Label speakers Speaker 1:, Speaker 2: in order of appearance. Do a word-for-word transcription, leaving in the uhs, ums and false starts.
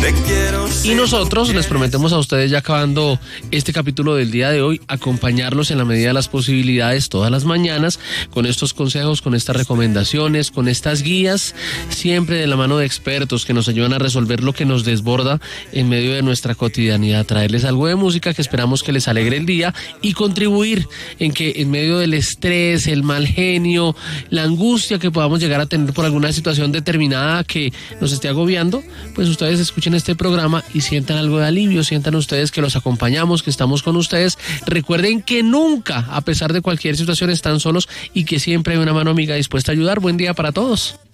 Speaker 1: Te quiero.
Speaker 2: Y nosotros les prometemos a ustedes, ya acabando este capítulo del día de hoy, acompañarlos en la medida de las posibilidades todas las mañanas con estos consejos, con estas recomendaciones, con estas guías, siempre de la mano de expertos que nos ayudan a resolver lo que nos desborda en medio de nuestra cotidianidad, traerles algo de música que esperamos que les alegre el día y contribuir en que en medio del estrés, el mal genio, la angustia que podamos llegar a tener por alguna situación determinada que nos esté agobiando, pues ustedes escuchen este programa y sientan algo de alivio, sientan ustedes que los acompañamos, que estamos con ustedes. Recuerden que nunca, a pesar de cualquier situación, están solos y que siempre hay una mano amiga dispuesta a ayudar. Buen día para todos.